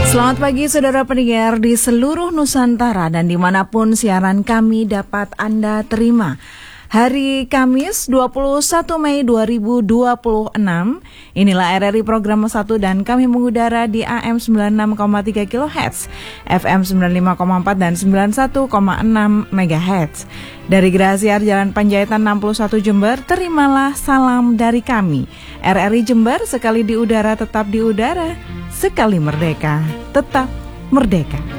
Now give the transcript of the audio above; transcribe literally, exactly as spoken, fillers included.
Selamat pagi saudara pendengar di seluruh Nusantara dan dimanapun siaran kami dapat Anda terima. Hari Kamis dua puluh satu Mei dua ribu dua puluh enam, inilah R R I Program satu dan kami mengudara di A M sembilan puluh enam koma tiga kilohertz, F M sembilan puluh lima koma empat dan sembilan puluh satu koma enam megahertz. Dari Grasiar Jalan Panjaitan enam puluh satu Jember, terimalah salam dari kami. R R I Jember, sekali di udara tetap di udara, sekali merdeka tetap merdeka.